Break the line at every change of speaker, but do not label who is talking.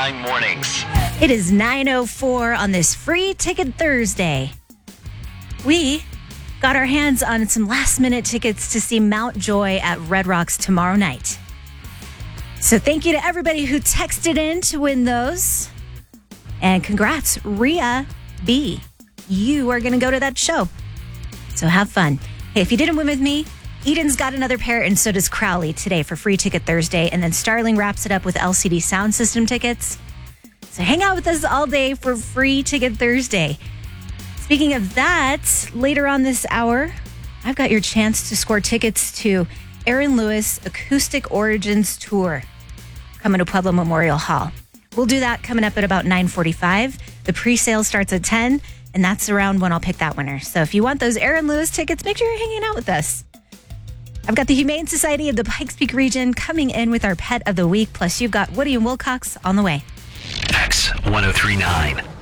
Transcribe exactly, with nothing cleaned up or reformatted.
nine mornings.
It is nine oh four on this Free Ticket Thursday. We got our hands on some last-minute tickets to see Mount Joy at Red Rocks tomorrow night. So thank you to everybody who texted in to win those. And congrats, Rhea B. You are going to go to that show. So have fun. Hey, if you didn't win with me, Eden's got another pair, and so does Crowley today for Free Ticket Thursday. And then Starling wraps it up with L C D Sound System tickets. So hang out with us all day for Free Ticket Thursday. Speaking of that, later on this hour, I've got your chance to score tickets to Aaron Lewis Acoustic Origins Tour coming to Pueblo Memorial Hall. We'll do that coming up at about nine forty-five. The pre-sale starts at ten, and that's around when I'll pick that winner. So if you want those Aaron Lewis tickets, make sure you're hanging out with us. I've got the Humane Society of the Pikes Peak region coming in with our Pet of the Week. Plus, you've got Woody and Wilcox on the way.
X one oh three point nine.